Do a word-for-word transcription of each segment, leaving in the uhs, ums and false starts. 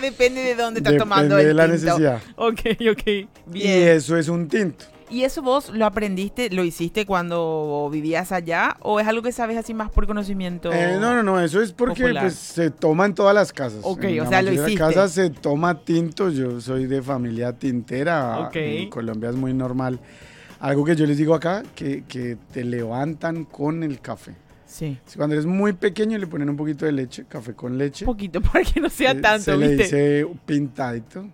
depende de dónde estás tomando Depende el de la tinto. necesidad. Ok, ok, Y bien. eso es un tinto. ¿Y eso vos lo aprendiste, lo hiciste cuando vivías allá o es algo que sabes así más por conocimiento? Eh, no, no, no, eso es porque popular. pues, se toma en todas las casas. Ok, en o la sea, lo mayoría de hiciste. casas se toma tinto. Yo soy de familia tintera. Ok. En Colombia es muy normal. Algo que yo les digo acá, que, que te levantan con el café. Sí. Si cuando eres muy pequeño le ponen un poquito de leche, café con leche. Un poquito para que no sea Eh, tanto, se le ¿viste? dice pintadito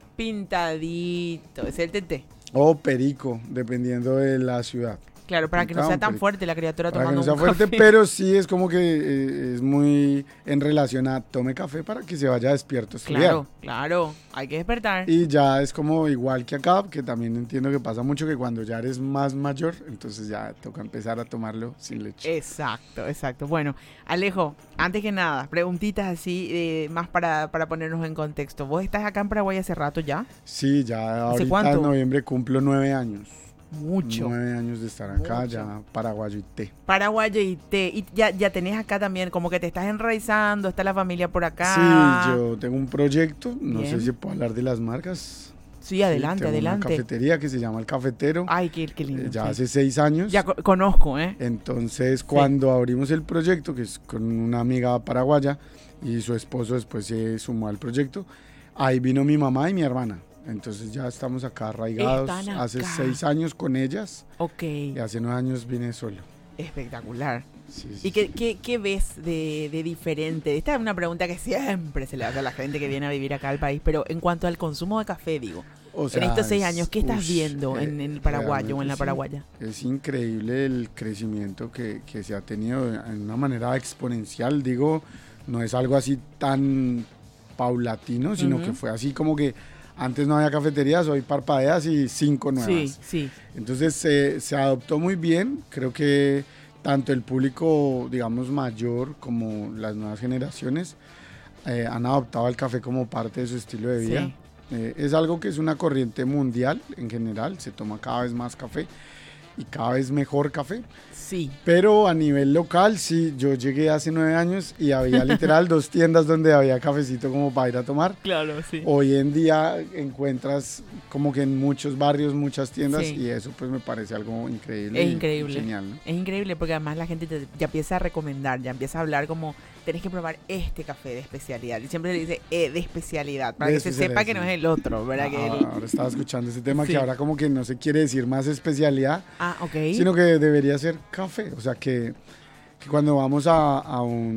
Pintadito, es el teté. o perico, dependiendo de la ciudad. Claro, para que no Pintado, sea un tan perico. fuerte la criatura Para que tomando no sea un fuerte, café. pero sí es como que eh, es muy en relación a tome café para que se vaya despierto a estudiar. Claro, claro, hay que despertar. Y ya es como igual que acá, que también entiendo que pasa mucho que cuando ya eres más mayor, entonces ya toca empezar a tomarlo sin leche. Exacto, exacto. Bueno, Alejo, antes que nada, preguntitas así, eh, más para, para ponernos en contexto. ¿Vos estás acá en Paraguay hace rato ya? Sí, ya ahorita cuánto? en noviembre cumplo nueve años. Mucho. Nueve años de estar acá, Mucho. ya paraguayo y té. Paraguayo y té. Y ya, ya tenés acá también, como que te estás enraizando, está la familia por acá. Sí, yo tengo un proyecto, no Bien. sé si puedo hablar de las marcas. Sí, adelante, Sí, tengo adelante. una cafetería que se llama El Cafetero. Ay, qué, qué lindo. eh, ya sí. hace seis años. Ya co- conozco, ¿eh? Entonces, cuando abrimos el proyecto, que es con una amiga paraguaya y su esposo después se sumó al proyecto, ahí vino mi mamá y mi hermana. Entonces ya estamos acá arraigados. Están Hace acá. seis años con ellas Ok, y hace nueve años vine solo. espectacular. Sí, sí, ¿Y qué, sí. qué, qué ves de, de diferente? Esta es una pregunta que siempre se le hace a la gente que viene a vivir acá al país, pero en cuanto al consumo de café, digo, O en sea, estos seis es- años, ¿qué estás ush, viendo eh, en, en el paraguayo o en la realmente sí. paraguaya? Es increíble el crecimiento que, que se ha tenido en una manera exponencial. Digo, no es algo así tan paulatino, sino Ujú. que fue así como que antes no había cafeterías, hoy parpadeas y cinco nuevas. Sí, sí. Entonces se, se adoptó muy bien. Creo que tanto el público, digamos, mayor como las nuevas generaciones eh, han adoptado el café como parte de su estilo de vida. Sí. Eh, es algo que es una corriente mundial en general. Se toma cada vez más café y cada vez mejor café. Sí. Pero a nivel local, sí, yo llegué hace nueve años y había literal dos tiendas donde había cafecito como para ir a tomar. Claro, sí. Hoy en día encuentras como que en muchos barrios muchas tiendas Sí. y eso pues me parece algo increíble. Es y increíble. Genial, ¿no? Es increíble porque además la gente te- ya empieza a recomendar, ya empieza a hablar como tenés que probar este café de especialidad. Y siempre le dice eh, de especialidad, para De que se especialidad, sepa que sí. no es el otro, ¿verdad? Que Ah, el- ahora estaba escuchando ese tema Sí. que ahora como que no se quiere decir más especialidad, Ah, ok. sino que debería ser café. O sea que, que cuando vamos a, a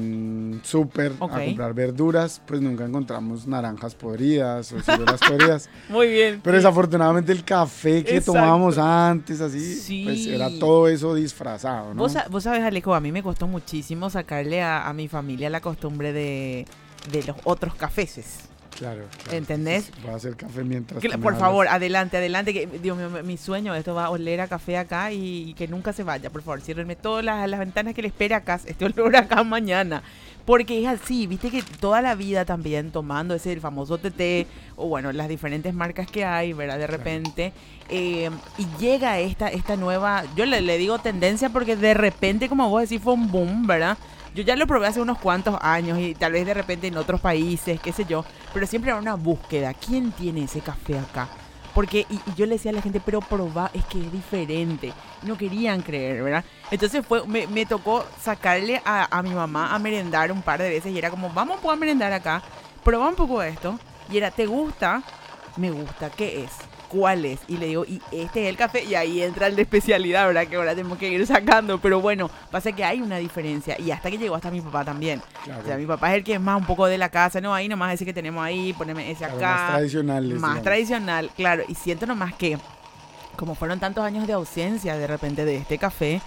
un súper Ok. a comprar verduras, pues nunca encontramos naranjas podridas o ciruelas podridas. Muy bien. Pero sí. desafortunadamente el café que Exacto. tomábamos antes, así, Sí. pues era todo eso disfrazado, ¿no? Vos, sa- vos sabés, Alejo, a mí me costó muchísimo sacarle a, a mi familia la costumbre de, de los otros cafés. Claro, claro. ¿Entendés? Entonces, voy a hacer café mientras Que- tú me por hablas. favor, adelante, adelante. Que, Dios mío, mi sueño, esto va a oler a café acá y, y que nunca se vaya. Por favor, ciérrenme todas las, las ventanas que le espera acá, este olor acá mañana. Porque es así, viste que toda la vida también tomando ese el famoso T T o bueno, las diferentes marcas que hay, ¿verdad? De repente. eh, y llega esta, esta nueva, yo le, le digo tendencia porque de repente, como vos decís, fue un boom, ¿verdad? Yo ya lo probé hace unos cuantos años y tal vez de repente en otros países, qué sé yo, pero siempre era una búsqueda. ¿Quién tiene ese café acá? Porque, y, y yo le decía a la gente, pero probá, es que es diferente. No querían creer, ¿verdad? Entonces fue, me, me tocó sacarle a, a mi mamá a merendar un par de veces y era como, vamos a merendar acá, probá un poco esto. Y era, ¿te gusta? Me gusta, ¿qué es? ¿Cuál es? Y le digo, y este es el café, y ahí entra el de especialidad, ¿verdad? Que ahora tenemos que ir sacando, pero bueno, pasa que hay una diferencia, y hasta que llegó hasta mi papá también. Claro. O sea, mi papá es el que es más un poco de la casa, no, ahí nomás ese que tenemos ahí, poneme ese Claro, acá. más tradicionales. Más digamos. tradicional, claro, y siento nomás que, como fueron tantos años de ausencia de repente de este café,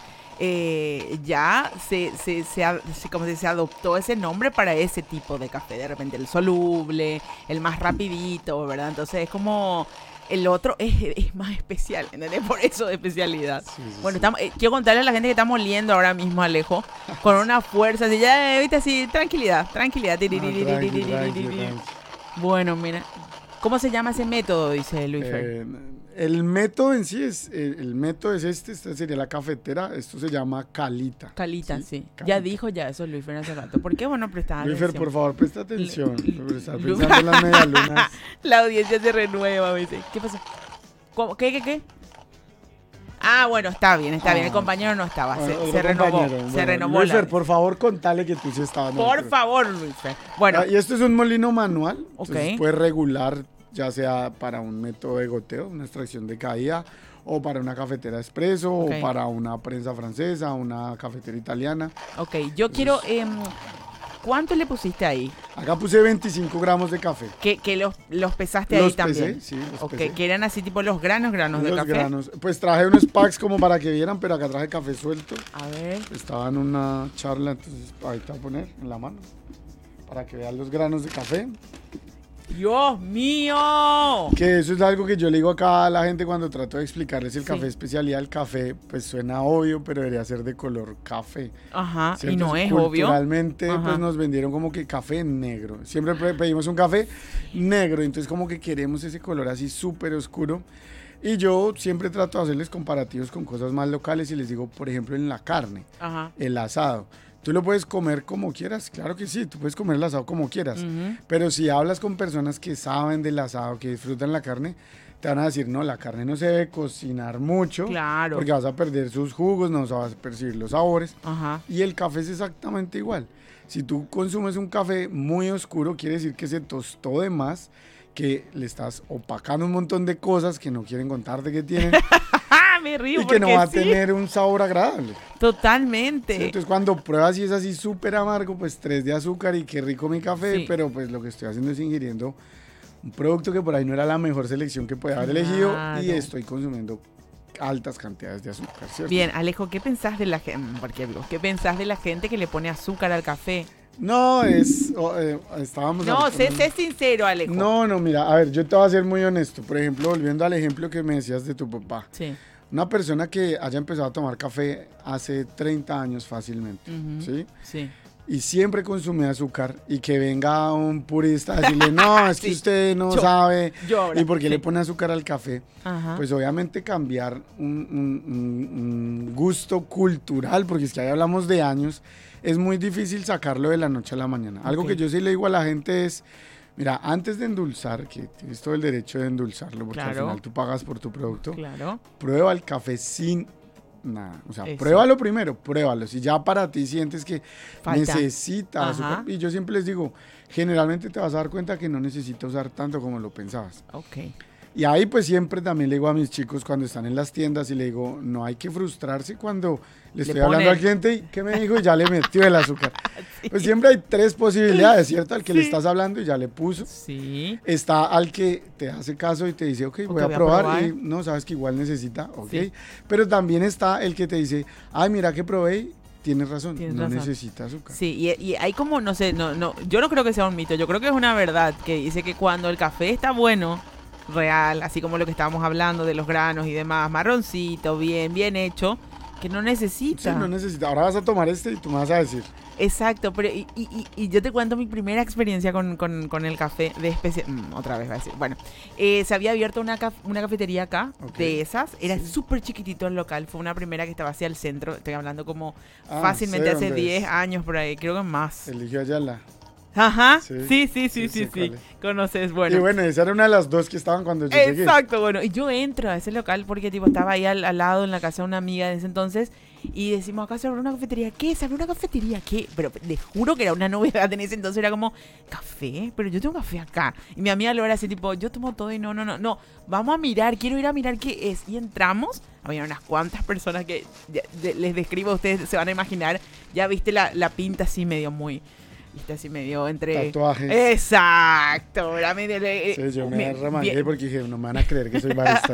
eh, ya se, se, se, a- se- como se, se adoptó ese nombre para ese tipo de café, de repente el soluble, el más rapidito, ¿verdad? Entonces es como, el otro es, es más especial, ¿entendés? Por eso de especialidad. Sí, sí, Bueno, sí. estamos, eh, quiero contarle a la gente que estamos oliendo ahora mismo, Alejo, con una fuerza, así, ya, eh, viste, así, tranquilidad, tranquilidad. Ah, tranqui, tranqui, tranqui. Bueno, mira, ¿cómo se llama ese método? Dice Luis Fer. Eh, El método en sí es, el, el método es este, esta sería la cafetera, esto se llama calita. Calita, sí. sí. Calita. Ya dijo ya eso Luis Fer hace rato. ¿Por qué bueno prestar atención? Luis Fer, por favor, presta atención. L por estar pensando en las medialunas. La audiencia se renueva, me dice. ¿Qué pasó? ¿Cómo? ¿Qué, qué, qué? Ah, bueno, está bien, está ah, bien. El compañero no estaba, se, bueno, se renovó. Bueno, se renovó. Luis Fer, por favor, contale que tú sí estabas. Por no, favor, Luis Fer. Bueno. Ah, y esto es un molino manual. Ok. Entonces puedes regular, ya sea para un método de goteo, una extracción de caída, o para una cafetera expreso, okay. o para una prensa francesa, una cafetera italiana. Ok, yo entonces, quiero... Eh, ¿Cuánto le pusiste ahí? Acá puse veinticinco gramos de café. ¿Que, que los, los pesaste los ahí también? Pesé, sí, los okay, pesé. Que eran así tipo los granos, granos los de café. Granos. Pues traje unos packs como para que vieran, pero acá traje café suelto. A ver. Estaba en una charla, entonces ahí te voy a poner en la mano. Para que vean los granos de café. ¡Dios mío! Que eso es algo que yo le digo acá a la gente cuando trato de explicarles el sí. café especialidad. El café, pues suena obvio, pero debería ser de color café. Ajá, ¿cierto? Y no es culturalmente, obvio. Culturalmente, pues nos vendieron como que café negro. Siempre pedimos un café negro, entonces como que queremos ese color así súper oscuro. Y yo siempre trato de hacerles comparativos con cosas más locales y les digo, por ejemplo, en la carne, Ajá. el asado. Tú lo puedes comer como quieras, claro que sí, tú puedes comer el asado como quieras, uh-huh. pero si hablas con personas que saben del asado, que disfrutan la carne, te van a decir, no, la carne no se debe cocinar mucho, claro. porque vas a perder sus jugos, no vas a percibir los sabores, uh-huh. y el café es exactamente igual. Si tú consumes un café muy oscuro, quiere decir que se tostó de más, que le estás opacando un montón de cosas que no quieren contarte que tienen. Me río y que no va a sí. tener un sabor agradable. Totalmente. Sí, entonces cuando pruebas y es así súper amargo, pues tres de azúcar y qué rico mi café, sí. pero pues lo que estoy haciendo es ingiriendo un producto que por ahí no era la mejor selección que podía haber claro. elegido y estoy consumiendo altas cantidades de azúcar, ¿cierto? Bien, Alejo, ¿qué pensás de la gente? Porque, ¿qué pensás de la gente que le pone azúcar al café? No, es... Oh, eh, estábamos... No, sé, sé sincero, Alejo. No, no, mira, a ver, yo te voy a ser muy honesto. Por ejemplo, volviendo al ejemplo que me decías de tu papá. Sí. Una persona que haya empezado a tomar café hace treinta años fácilmente, uh-huh. ¿sí? Sí. Y siempre consume azúcar y que venga un purista a decirle, no, es que sí. usted no yo, sabe yo ahora, y por qué sí. le pone azúcar al café. Ajá. Pues obviamente cambiar un, un, un, un gusto cultural, porque es que ahí hablamos de años, es muy difícil sacarlo de la noche a la mañana. Okay. Algo que yo sí le digo a la gente es, mira, antes de endulzar, que tienes todo el derecho de endulzarlo, porque claro. al final tú pagas por tu producto, claro. prueba el café sin nada. O sea, Eso. pruébalo primero, pruébalo. Si ya para ti sientes que Falta. necesitas azúcar, y yo siempre les digo, generalmente te vas a dar cuenta que no necesitas usar tanto como lo pensabas. Ok. Y ahí pues siempre también le digo a mis chicos cuando están en las tiendas y le digo, no hay que frustrarse cuando le estoy le hablando al cliente y ¿qué me dijo? Y ya le metió el azúcar. Sí. Pues siempre hay tres posibilidades, ¿cierto? Al que sí. le estás hablando y ya le puso. Sí. Está al que te hace caso y te dice, ok, voy, okay, a, probar, voy a probar y no, sabes que igual necesita, ok. Sí. Pero también está el que te dice, ay, mira que probé. Tienes razón, Tienes no razón. necesita azúcar. Sí, y, y hay como, no sé, no, no, yo no creo que sea un mito, yo creo que es una verdad que dice que cuando el café está bueno, real, así como lo que estábamos hablando de los granos y demás, marroncito, bien, bien hecho, que no necesita. Sí, no necesita. Ahora vas a tomar este y tú me vas a decir. Exacto, pero y, y, y yo te cuento mi primera experiencia con, con, con el café de especie. Mm, otra vez va a decir. Bueno, eh, se había abierto una, caf una cafetería acá, okay. de esas. Era sí. súper chiquitito el local. Fue una primera que estaba hacia el centro. Estoy hablando como ah, fácilmente hace diez años por ahí, creo que más. Eligio Ayala. Ajá, sí, sí, sí, sí, sí, sí, sí. Conoces, bueno. Y bueno, esa era una de las dos que estaban cuando yo llegué. Exacto, bueno, y yo entro a ese local porque tipo estaba ahí al, al lado en la casa de una amiga de ese entonces y decimos, acá se abrió una cafetería. ¿Qué? ¿Se abrió una cafetería? ¿Qué? Pero les juro que era una novedad en ese entonces, era como, ¿café? Pero yo tengo café acá. Y mi amiga lo era así tipo, yo tomo todo y no, no, no, no, vamos a mirar, quiero ir a mirar qué es. Y entramos, había unas cuantas personas que de, de, les describo, ustedes se van a imaginar, ya viste la, la pinta así medio muy... Viste así medio entre... Tatuajes. Exacto. Era medio... Eh, sí, yo me bien, remangué porque dije, no me van a creer que soy barista.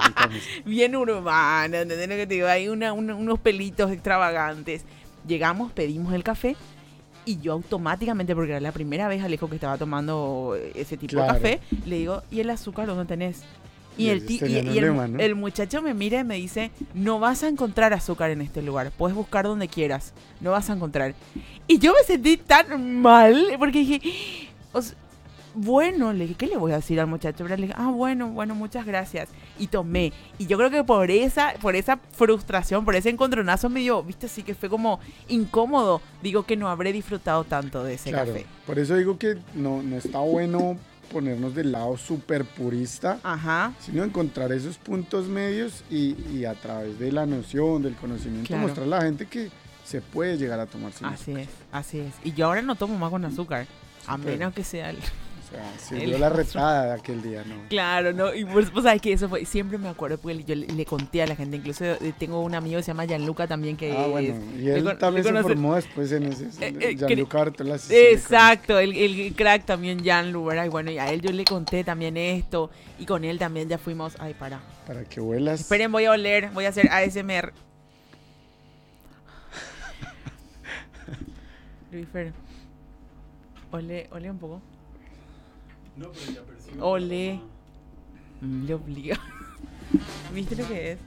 Si bien urbano, ¿entendés lo que te digo? Hay una, una, unos pelitos extravagantes. Llegamos, pedimos el café y yo automáticamente, porque era la primera vez, Alejo, que estaba tomando ese tipo claro. de café, le digo, ¿y el azúcar dónde tenés? Y, el, y, y el, lema, ¿no? el muchacho me mira y me dice, no vas a encontrar azúcar en este lugar, puedes buscar donde quieras, no vas a encontrar. Y yo me sentí tan mal, porque dije, o sea, bueno, le dije, ¿qué le voy a decir al muchacho? Pero le dije, ah, bueno, bueno, muchas gracias. Y tomé. Y yo creo que por esa, por esa frustración, por ese encontronazo medio, viste, sí que fue como incómodo. Digo que no habré disfrutado tanto de ese Claro, café. por eso digo que no, no está bueno ponernos del lado súper purista, Ajá. sino encontrar esos puntos medios y, y a través de la noción, del conocimiento, Claro. mostrar a la gente que se puede llegar a tomar sin Así azúcar. es, así es. Y yo ahora no tomo más con azúcar, a Súper. menos que sea el... O sea, El sirvió la azúcar. retada de aquel día, ¿no? Claro, ¿no? Y vos, vos sabés que eso fue, siempre me acuerdo, porque yo le, le conté a la gente, incluso eh, tengo un amigo que se llama Gianluca también, que Ah, es... bueno, y le él con- también le se conoce- formó después en ese, Eh, eh, Gianluca Artola. sí, sí, Exacto, el, el crack también, Gianlu, ¿verdad? Y bueno, y a él yo le conté también esto, y con él también ya fuimos... Ay, para. Para que vuelas. Esperen, voy a oler, voy a hacer A S M R. Luisfer, ole, ole un poco. No, pero ya percibo. Ole. Mm, Le obliga. ¿Viste lo que es?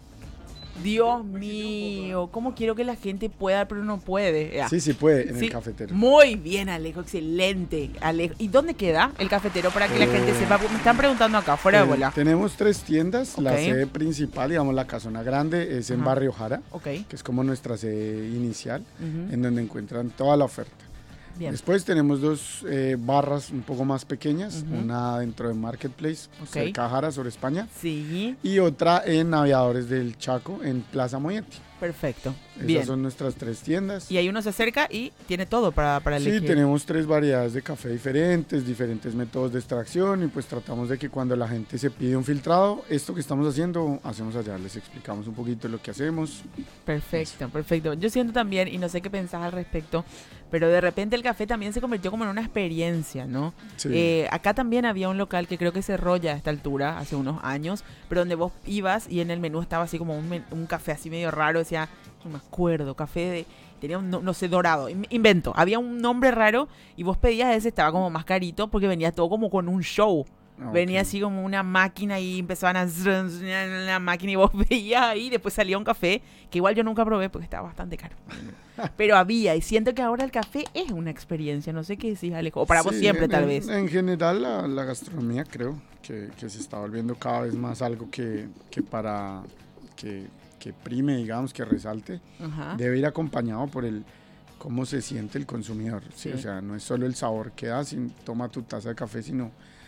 Dios mío, ¿cómo quiero que la gente pueda, pero no puede? Ya. Sí, sí puede, en Sí. el cafetero. Muy bien, Alejo, excelente. Alejo. ¿Y dónde queda el cafetero para que la gente Eh, sepa? Me están preguntando acá, fuera de Eh, bola. Tenemos tres tiendas. La Ok. sede principal, digamos la casona grande, es en Ajá. Barrio Jara, Ok. que es como nuestra sede inicial, Ujú. en donde encuentran toda la oferta. Bien. Después tenemos dos eh, barras un poco más pequeñas, Ujú. una dentro de Marketplace, Ok. cerca de Jara, sobre España, Sí, y otra en Aviadores del Chaco, en Plaza Moyetti. perfecto. Esas Bien. son nuestras tres tiendas. Y ahí uno se acerca y tiene todo para, para elegir. Sí, tenemos tres variedades de café diferentes, diferentes métodos de extracción y pues tratamos de que cuando la gente se pide un filtrado, esto que estamos haciendo, hacemos allá, les explicamos un poquito lo que hacemos. Perfecto, perfecto. Yo siento también, y no sé qué pensás al respecto, pero de repente el café también se convirtió como en una experiencia, ¿no? Sí. Eh, acá también había un local que creo que cerró ya a esta altura, hace unos años, pero donde vos ibas y en el menú estaba así como un, men- un café así medio raro, decía, no me acuerdo, café de... Tenía un, no, no sé, dorado, in- invento. Había un nombre raro y vos pedías ese, estaba como más carito porque venía todo como con un show. Ah, Venía ok. así como una máquina y empezaban a zrun, zrun, en la máquina y vos veías ahí, después salía un café que igual yo nunca probé porque estaba bastante caro. Pero había, y siento que ahora el café es una experiencia, no sé qué decís, Alejo, o para vos Sí, siempre en- tal en- vez. En general la, la gastronomía creo que, que se está volviendo cada vez más algo que, que para que, que prime, digamos, que resalte, Ajá. debe ir acompañado por el cómo se siente el consumidor. ¿sí? Sí. O sea, no es solo el sabor que da, sin toma tu taza de café, sino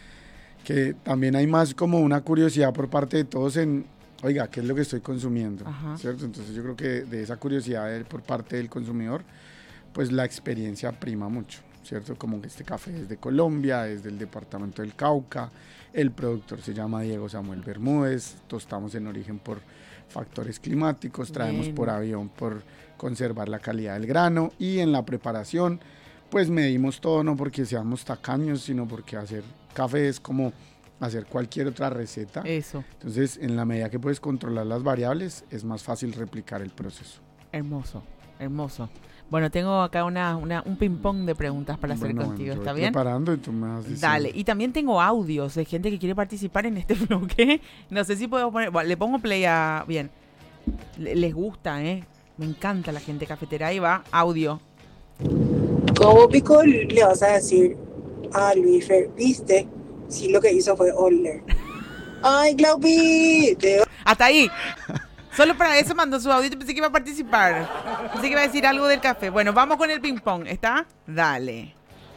que también hay más como una curiosidad por parte de todos en, oiga, ¿qué es lo que estoy consumiendo? Ajá. ¿Cierto? Entonces yo creo que de esa curiosidad de- por parte del consumidor, pues la experiencia prima mucho, ¿cierto? Como que este café es de Colombia, es del departamento del Cauca, el productor se llama Diego Samuel Bermúdez, tostamos en origen por factores climáticos, traemos Bien. por avión por conservar la calidad del grano y en la preparación, pues medimos todo, no porque seamos tacaños, sino porque hacer café es como hacer cualquier otra receta. Eso, Entonces, en la medida que puedes controlar las variables, es más fácil replicar el proceso. hermoso, hermoso. Bueno, tengo acá una, una, un ping-pong de preguntas para hacer Bueno, contigo, bueno, yo ¿está voy bien? preparando y tú me vas diciendo. Dale, y también tengo audios de gente que quiere participar en este bloque. No sé si puedo poner, bueno, le pongo play a, bien, Le- les gusta, ¿eh? Me encanta la gente cafetera, ahí va, audio. ¿Cómo pico le vas a decir a Luisfer, viste? Si lo que hizo fue oler. ¡Ay, Glaupi! Te Hasta ahí. Solo para eso mandó su audio. Yo pensé que iba a participar. Pensé que iba a decir algo del café. Bueno, vamos con el ping pong. ¿Está? Dale.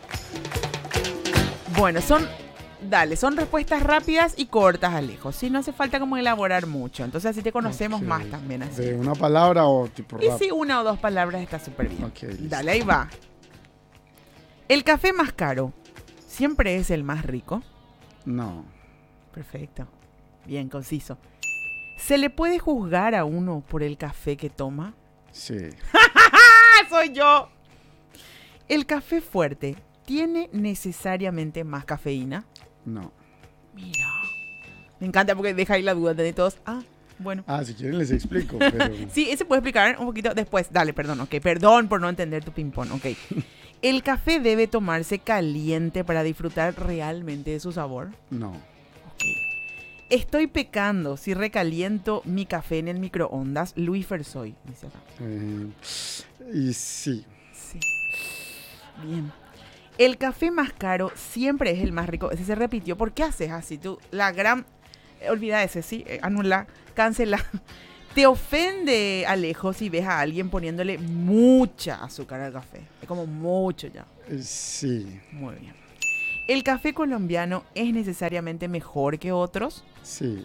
Bueno, son... Dale, son respuestas rápidas y cortas, Alejo. Sí, no hace falta como elaborar mucho. Entonces así te conocemos Ok. más también así. ¿De una palabra o tipo Y rap? si una o dos palabras está súper bien. Ok, listo. Dale, ahí va. El café más caro siempre es el más rico. No. Perfecto. Bien, conciso. ¿Se le puede juzgar a uno por el café que toma? Sí. ¡Ah, soy yo! ¿El café fuerte tiene necesariamente más cafeína? No. Mira. Me encanta porque deja ahí la duda de todos. Ah, bueno. Ah, si quieren les explico, pero... Sí, ese puede explicar un poquito después. Dale, perdón, ok. Perdón por no entender tu ping-pong, ok. ¿El café debe tomarse caliente para disfrutar realmente de su sabor? No. Ok. Estoy pecando si recaliento mi café en el microondas. Luis Fersoy, dice acá. Eh, y sí. Sí. Bien. El café más caro siempre es el más rico. Ese se repitió. ¿Por qué haces así? Tú, la gran... eh, olvida ese, sí. eh, Anula, cancela. ¿Te ofende, Alejo, si ves a alguien poniéndole mucha azúcar al café? Es como mucho ya. Eh, Sí, Muy bien. ¿El café colombiano es necesariamente mejor que otros? sí.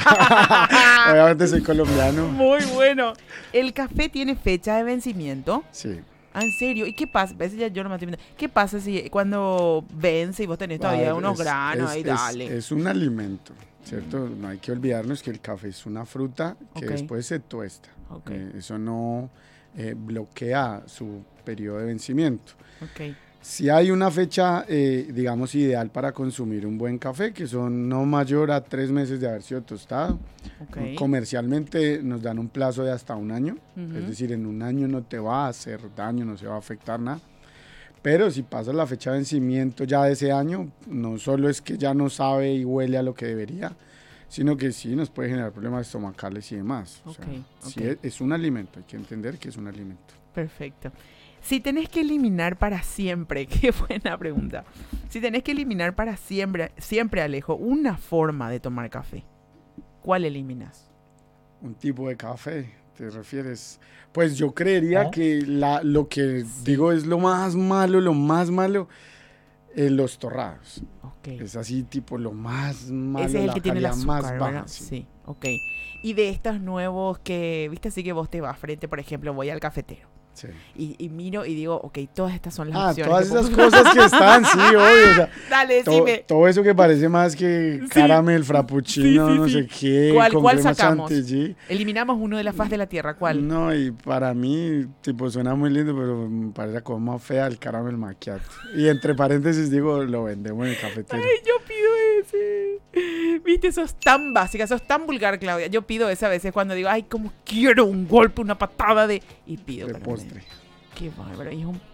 Obviamente soy colombiano. Muy bueno. ¿El café tiene fecha de vencimiento? Sí. Ah, ¿en serio? ¿Y qué pasa? ¿Ves? Ya yo no me estoy viendo. ¿Qué pasa si cuando vence y vos tenés todavía Ah, unos es- granos es- ahí, es- dale? Es un alimento, ¿cierto? No hay que olvidarnos que el café es una fruta que Ok. después se tuesta. Ok. Eh, eso no eh, bloquea su periodo de vencimiento. Ok. Si hay una fecha, eh, digamos, ideal para consumir un buen café, que son no mayor a tres meses de haber sido tostado. Ok. Comercialmente nos dan un plazo de hasta un año, Ujú. es decir, en un año no te va a hacer daño, no se va a afectar nada. Pero si pasa la fecha de vencimiento ya de ese año, no solo es que ya no sabe y huele a lo que debería, sino que sí nos puede generar problemas estomacales y demás. O sea, Ok, sí ok. es, es un alimento, hay que entender que es un alimento. Perfecto. Si tenés que eliminar para siempre, qué buena pregunta. Si tenés que eliminar para siempre, siempre, Alejo, una forma de tomar café, ¿cuál eliminas? Un tipo de café, ¿te refieres? Pues yo creería ¿Oh? que la, lo que Sí. digo es lo más malo, lo más malo, eh, los torrados. Ok. Es así, tipo, lo más malo, Ese es el la que tiene el calidad azúcar, más ¿verdad? baja. Sí. Sí, ok. Y de estos nuevos que, viste, así que vos te vas frente, por ejemplo, voy al cafetero Sí. y, y miro y digo, ok, todas estas son las Ah, opciones. todas que puedo- esas cosas que están, sí, obvio. O sea, Dale, to- decime. todo eso que parece más que Sí. caramel, frappuccino, Sí, sí, no sí. sé qué, ¿Cuál- con cuál crema sacamos? chantilly. Eliminamos uno de la faz de la tierra, ¿cuál? No, y para mí, tipo, suena muy lindo, pero me parece como más fea el caramel macchiato. Y entre paréntesis digo, lo vendemos en el cafetero. Ay, yo pido ese. Viste, sos tan básica, sos tan vulgar, Claudia. Yo pido ese a veces cuando digo, ay, como quiero un golpe, una patada de... Y pido De caramelo. postre. Qué bárbaro. Y es un...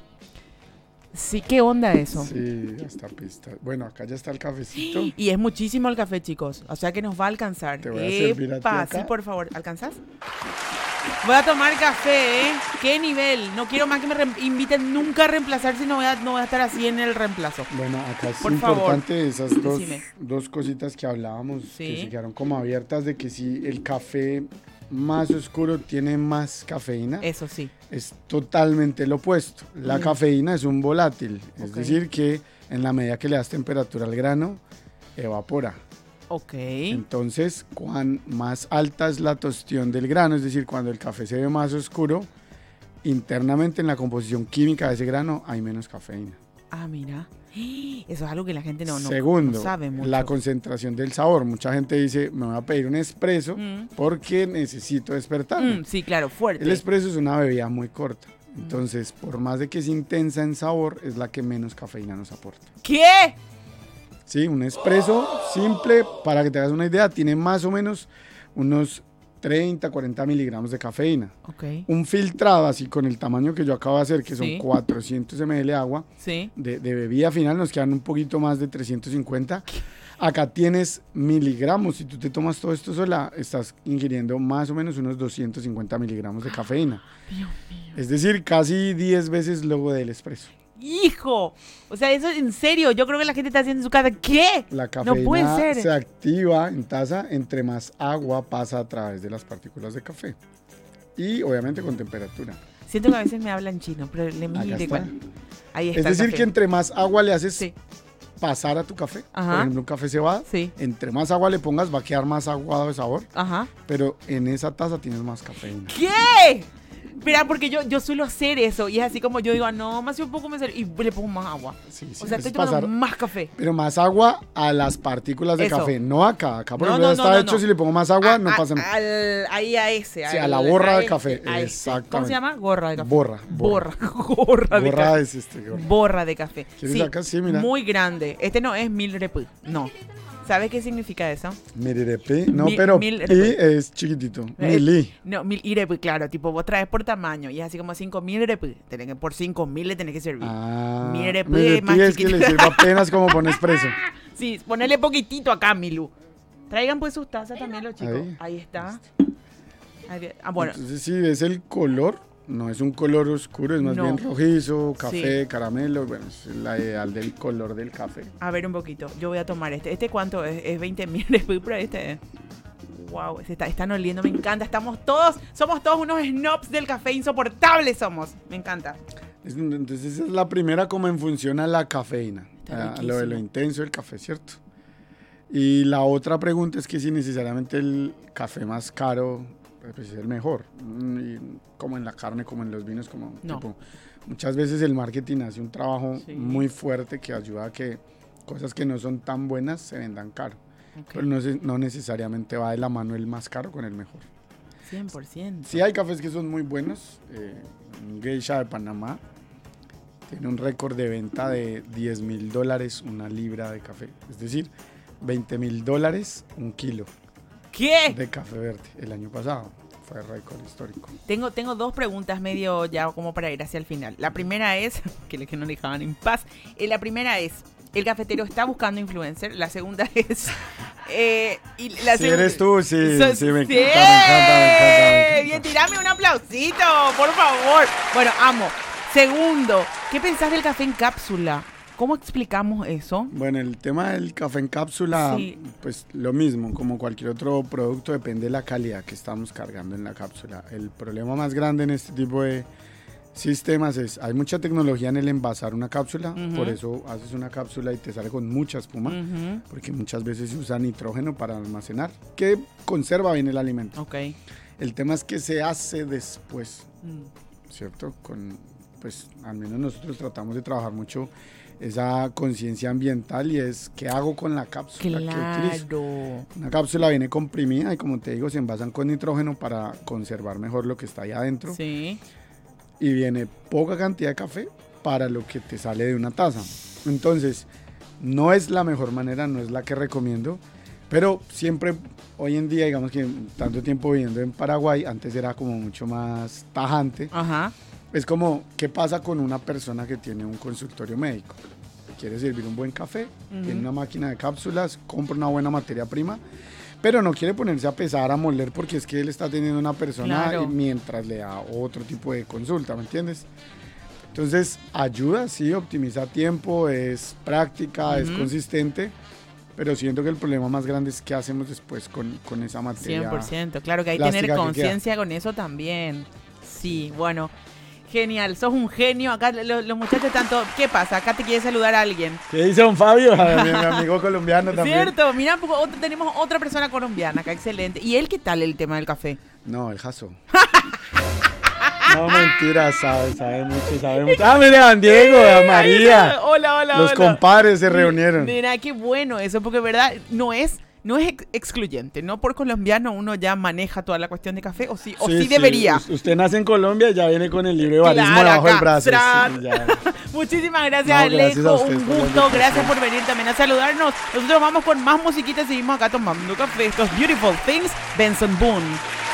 Sí, ¿qué onda eso? Sí, hasta pista. Bueno, acá ya está el cafecito. Y es muchísimo el café, chicos. O sea que nos va a alcanzar. Te voy a servir a ti Epa, acá. sí, por favor. ¿Alcanzás? Voy a tomar café, ¿eh? ¿Qué nivel? No quiero más que me re- inviten nunca a reemplazar si no voy a, no voy a estar así en el reemplazo. Bueno, acá es Por favor. importante esas dos, Decime. dos cositas que hablábamos, Sí. que se quedaron como abiertas, de que si el café más oscuro tiene más cafeína, Eso sí. es totalmente lo opuesto. La Mm. cafeína es un volátil, es Ok. decir, que en la medida que le das temperatura al grano, evapora. Ok. Entonces, cuan más alta es la tostión del grano, es decir, cuando el café se ve más oscuro, internamente en la composición química de ese grano hay menos cafeína. Ah, mira. Eso es algo que la gente no, no, Segundo, no sabe mucho. la concentración del sabor. Mucha gente dice, me voy a pedir un espresso Mm. porque necesito despertarme. Mm, sí, claro, fuerte. El espresso es una bebida muy corta. Entonces, por más de que es intensa en sabor, es la que menos cafeína nos aporta. ¿Qué? Sí, un espresso simple, para que te hagas una idea, tiene más o menos unos treinta, cuarenta miligramos de cafeína. Ok. Un filtrado así con el tamaño que yo acabo de hacer, que son Sí. cuatrocientos mililitros de agua, Sí. de, de bebida final, nos quedan un poquito más de trescientos cincuenta. Acá tienes miligramos. Si tú te tomas todo esto sola, estás ingiriendo más o menos unos doscientos cincuenta miligramos de cafeína. Dios mío. Es decir, casi diez veces lo del espresso. Hijo. O sea, eso en serio. Yo creo que la gente está haciendo en su casa. ¿Qué? La No cafeína puede ser. se activa en taza entre más agua pasa a través de las partículas de café. Y obviamente con temperatura. Siento que a veces me hablan chino, pero le Acá mire está. igual. Ahí está. Es el decir, café. que entre más agua le haces Sí, pasar a tu café, Ajá. por ejemplo, un café cebada, sí. entre más agua le pongas va a quedar más aguado de sabor, Ajá. pero en esa taza tienes más cafeína. ¿Qué? Espera, porque yo, yo suelo hacer eso. Y es así como yo digo, ah, no, más un poco me sale. Y le pongo más agua. Sí, sí, O sea, es estoy tomando pasar- más café. pero más agua a las partículas de Eso. café, no acá. Acá, por No, ejemplo, no, ya no, está no, hecho, no. si le pongo más agua, A- no a- pasa nada. al- ahí a ese. Sí, a al- la borra a de ese, café, a ese. ¿Cómo exactamente. se llama? Gorra de café. Borra, Borra. borra. Gorra de Borra café. es este. gorra. Borra de café. ¿Quieres acá? Sí, mira. Muy grande. Este no es mil rep. No. ¿Sabes qué significa eso? Mirirepe, no, Mil- pero mil pi rep. es chiquitito. Eh, Mili. No, mil irep, claro. Tipo, vos traes por tamaño. Y es así como cinco mil rep. Tenés que, por cinco mil le tenés que servir. Ah, Mirirepe Mirirepe más es que le chiquitito. sirve apenas como pone expreso. Sí, ponele poquitito acá, Milu. Traigan pues sus tazas también los chicos. Ahí. Ahí, está. Ahí vi- ah, bueno. Entonces, si ves el color, no es un color oscuro, es más No. bien rojizo, café, Sí. caramelo, bueno, es la ideal del color del café. A ver un poquito, yo voy a tomar este. ¿Este cuánto es? Es veinte mil, después por este. Wow, se está, están oliendo, me encanta. Estamos todos, somos todos unos snobs del café, insoportables somos. Me encanta. Es- Entonces esa es la primera como en función a la cafeína, Está a lo de lo riquísimo. intenso del café, ¿cierto? Y la otra pregunta es que si necesariamente el café más caro pues, es el mejor, Mm, y como en la carne, como en los vinos, como No. tipo, muchas veces el marketing hace un trabajo Sí. muy fuerte que ayuda a que cosas que no son tan buenas se vendan caro, Ok, pero no, se- no necesariamente va de la mano el más caro con el mejor. cien por ciento. Sí hay cafés que son muy buenos. Eh, un Geisha de Panamá tiene un récord de venta de diez mil dólares una libra de café. Es decir, veinte mil dólares un kilo ¿Qué? de café verde el año pasado. Fue récord histórico. Tengo, tengo dos preguntas medio ya como para ir hacia el final. La primera es, que, le- que no le dejaban en paz. Eh, la primera es, ¿el cafetero está buscando influencer? La segunda es... eh, y la Si segun- eres tú, sí, So- sí, me encanta, ¡Sí! me encanta, me encanta, me encanta. Bien, tirame un aplausito, por favor. Bueno, amo. Segundo, ¿qué pensás del café en cápsula? ¿Cómo explicamos eso? Bueno, el tema del café en cápsula, Sí. pues lo mismo, como cualquier otro producto, depende de la calidad que estamos cargando en la cápsula. El problema más grande en este tipo de sistemas es, hay mucha tecnología en el envasar una cápsula, Ujú. por eso haces una cápsula y te sale con mucha espuma, Ujú. porque muchas veces se usa nitrógeno para almacenar, que conserva bien el alimento. Ok. El tema es que se hace después, Mm. ¿cierto? Con, pues al menos nosotros tratamos de trabajar mucho esa conciencia ambiental y es qué hago con la cápsula que utilizo. Claro. Una cápsula viene comprimida y como te digo se envasan con nitrógeno para conservar mejor lo que está ahí adentro Sí. y viene poca cantidad de café para lo que te sale de una taza. Entonces no es la mejor manera, no es la que recomiendo, pero siempre hoy en día, digamos que tanto tiempo viviendo en Paraguay, antes era como mucho más tajante. Ajá. Es como, ¿qué pasa con una persona que tiene un consultorio médico? Quiere servir un buen café, Ujú. tiene una máquina de cápsulas, compra una buena materia prima, pero no quiere ponerse a pesar, a moler, porque es que él está teniendo una persona Claro. y mientras le da otro tipo de consulta, ¿me entiendes? Entonces, ayuda, sí, optimiza tiempo, es práctica, es Ujú. consistente, pero siento que el problema más grande es qué hacemos después con, con esa materia. cien por ciento. Claro que hay que plástica tener que conciencia con eso también. Sí, bueno. Genial, sos un genio. Acá lo- los muchachos tanto. ¿Qué pasa? Acá te quiere saludar a alguien. ¿Qué dice don Fabio? A mi, mi amigo colombiano también. Cierto, mira, poco- otro- tenemos otra persona colombiana acá, excelente. ¿Y él qué tal el tema del café? No, el Jaso. No, mentira, sabe, sabe mucho, sabe mucho. Ah, mire, Juan Diego, a María. Hola, hola, Los hola. compadres se reunieron. Mira, qué bueno eso, porque verdad no es, no es ex- excluyente, no por colombiano uno ya maneja toda la cuestión de café, o sí, o sí, debería. U- Usted nace en Colombia y ya viene con el libro de barismo Claro, debajo del acá, brazo. trat. Sí, ya. Muchísimas gracias, No, gracias Alejo, a ustedes un por la gusto, invitación. gracias por venir también a saludarnos. Nosotros vamos con más musiquita y seguimos acá tomando café. Estos Beautiful Things, Benson Boone.